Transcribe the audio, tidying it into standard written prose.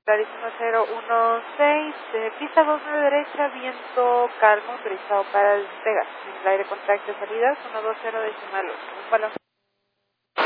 Radis 1016, pista 29 derecha, viento calmo, autorizado para despegar. El aire contracto, salidas 120 decimal 8, un balón.